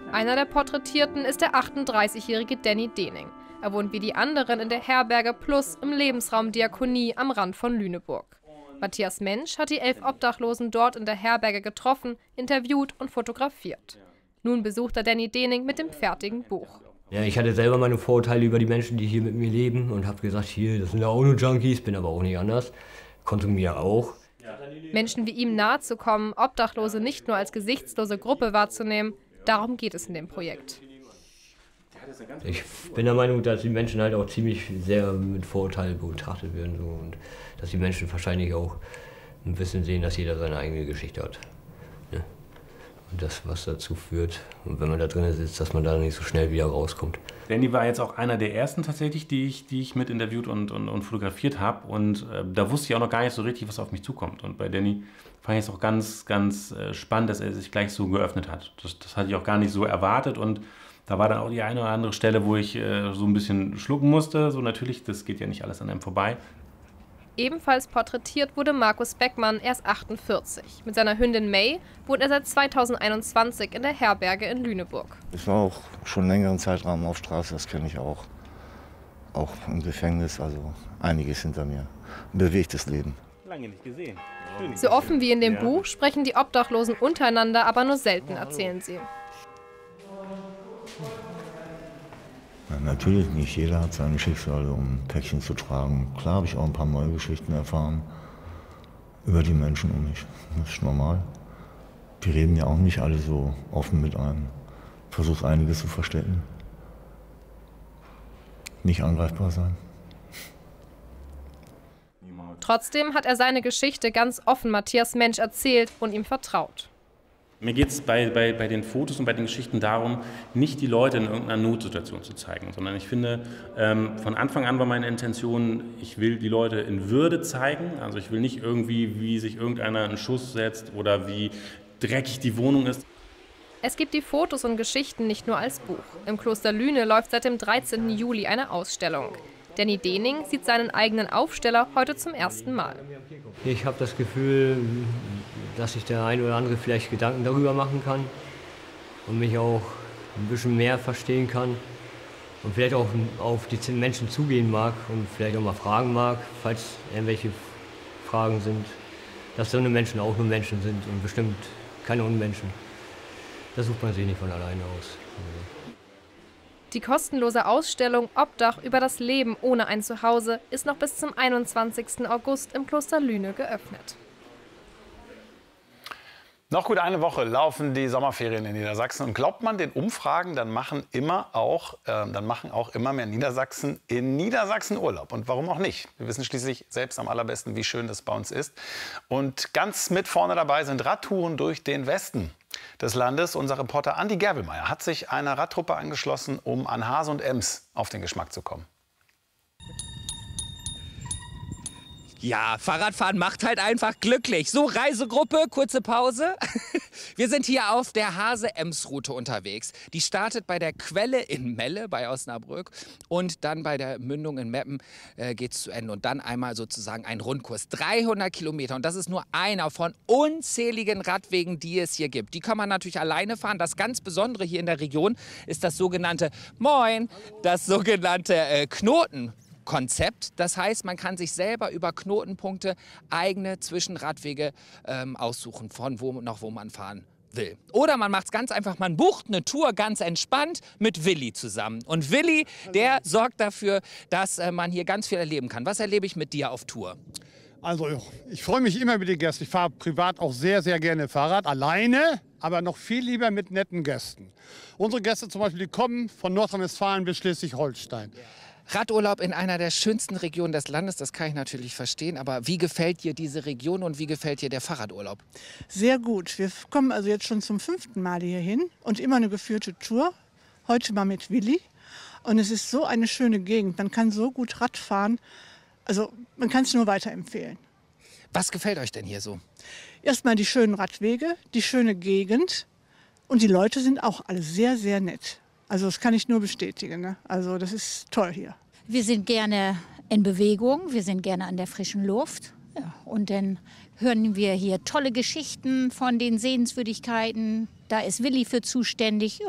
Einer der Porträtierten ist der 38-jährige Danny Dening. Er wohnt wie die anderen in der Herberge Plus im Lebensraum Diakonie am Rand von Lüneburg. Matthias Mensch hat die 11 Obdachlosen dort in der Herberge getroffen, interviewt und fotografiert. Nun besucht er Danny Dening mit dem fertigen Buch. Ja, ich hatte selber meine Vorurteile über die Menschen, die hier mit mir leben und habe gesagt, hier, das sind ja auch nur Junkies, bin aber auch nicht anders, konsumiere auch. Menschen wie ihm nahe zu kommen, Obdachlose nicht nur als gesichtslose Gruppe wahrzunehmen, darum geht es in dem Projekt. Ich bin der Meinung, dass die Menschen halt auch ziemlich sehr mit Vorurteilen betrachtet werden. So, und dass die Menschen wahrscheinlich auch ein bisschen sehen, dass jeder seine eigene Geschichte hat. Ja. Und das, was dazu führt, und wenn man da drin sitzt, dass man da nicht so schnell wieder rauskommt. Danny war jetzt auch einer der ersten tatsächlich, die ich mit interviewt und fotografiert habe. Und da wusste ich auch noch gar nicht so richtig, was auf mich zukommt. Und bei Danny fand ich es auch ganz, ganz spannend, dass er sich gleich so geöffnet hat. Das hatte ich auch gar nicht so erwartet. Und da war dann auch die eine oder andere Stelle, wo ich so ein bisschen schlucken musste. So natürlich, das geht ja nicht alles an einem vorbei. Ebenfalls porträtiert wurde Markus Beckmann, er ist 48. Mit seiner Hündin May wohnt er seit 2021 in der Herberge in Lüneburg. Ich war auch schon längeren Zeitraum auf Straße, das kenne ich auch. Auch im Gefängnis, also einiges hinter mir. Ein bewegtes Leben. Lange nicht gesehen. So offen wie in dem Buch sprechen die Obdachlosen untereinander, aber nur selten, erzählen sie. Ja, natürlich nicht. Jeder hat seine Schicksale, um ein Päckchen zu tragen. Klar habe ich auch ein paar neue Geschichten erfahren über die Menschen um mich. Das ist normal. Die reden ja auch nicht alle so offen mit einem. Versucht einiges zu verstecken. Nicht angreifbar sein. Trotzdem hat er seine Geschichte ganz offen Matthias Mensch erzählt und ihm vertraut. Mir geht es bei den Fotos und bei den Geschichten darum, nicht die Leute in irgendeiner Notsituation zu zeigen, sondern ich finde, von Anfang an war meine Intention, ich will die Leute in Würde zeigen. Also ich will nicht irgendwie, wie sich irgendeiner einen Schuss setzt oder wie dreckig die Wohnung ist. Es gibt die Fotos und Geschichten nicht nur als Buch. Im Kloster Lüne läuft seit dem 13. Juli eine Ausstellung. Danny Dening sieht seinen eigenen Aufsteller heute zum ersten Mal. Ich habe das Gefühl, dass sich der eine oder andere vielleicht Gedanken darüber machen kann und mich auch ein bisschen mehr verstehen kann und vielleicht auch auf die Menschen zugehen mag und vielleicht auch mal fragen mag, falls irgendwelche Fragen sind, dass so eine Menschen auch nur Menschen sind und bestimmt keine Unmenschen. Das sucht man sich nicht von alleine aus. Die kostenlose Ausstellung Obdach über das Leben ohne ein Zuhause ist noch bis zum 21. August im Kloster Lüne geöffnet. Noch gut eine Woche laufen die Sommerferien in Niedersachsen. Und glaubt man den Umfragen, dann machen auch immer mehr Niedersachsen in Niedersachsen Urlaub. Und warum auch nicht? Wir wissen schließlich selbst am allerbesten, wie schön das bei uns ist. Und ganz mit vorne dabei sind Radtouren durch den Westen des Landes. Unser Reporter Andi Gerbelmeier hat sich einer Radtruppe angeschlossen, um an Hase und Ems auf den Geschmack zu kommen. Ja, Fahrradfahren macht halt einfach glücklich. So, Reisegruppe, kurze Pause. Wir sind hier auf der Hase-Ems-Route unterwegs. Die startet bei der Quelle in Melle bei Osnabrück und dann bei der Mündung in Meppen geht's zu Ende. Und dann einmal sozusagen ein Rundkurs. 300 Kilometer und das ist nur einer von unzähligen Radwegen, die es hier gibt. Die kann man natürlich alleine fahren. Das ganz Besondere hier in der Region ist das sogenannte Knotenkonzept. Das heißt, man kann sich selber über Knotenpunkte eigene Zwischenradwege aussuchen, von wo nach wo man fahren will. Oder man macht es ganz einfach, man bucht eine Tour ganz entspannt mit Willi zusammen. Und Willi, der sorgt dafür, dass man hier ganz viel erleben kann. Was erlebe ich mit dir auf Tour? Also ich freue mich immer über die Gäste. Ich fahre privat auch sehr, sehr gerne Fahrrad, alleine, aber noch viel lieber mit netten Gästen. Unsere Gäste zum Beispiel, die kommen von Nordrhein-Westfalen bis Schleswig-Holstein. Radurlaub in einer der schönsten Regionen des Landes, das kann ich natürlich verstehen. Aber wie gefällt dir diese Region und wie gefällt dir der Fahrradurlaub? Sehr gut. Wir kommen also jetzt schon zum 5. Mal hier hin und immer eine geführte Tour. Heute mal mit Willi. Und es ist so eine schöne Gegend. Man kann so gut Rad fahren. Also man kann es nur weiterempfehlen. Was gefällt euch denn hier so? Erstmal die schönen Radwege, die schöne Gegend. Und die Leute sind auch alle sehr, sehr nett. Also das kann ich nur bestätigen. Ne? Also das ist toll hier. Wir sind gerne in Bewegung, wir sind gerne an der frischen Luft. Ja, und dann hören wir hier tolle Geschichten von den Sehenswürdigkeiten. Da ist Willi für zuständig.